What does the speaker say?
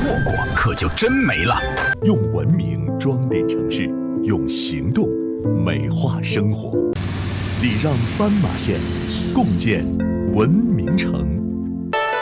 过可就真没了。 用文明装点城市，用行动美化生活。礼让斑马线，共建文明城。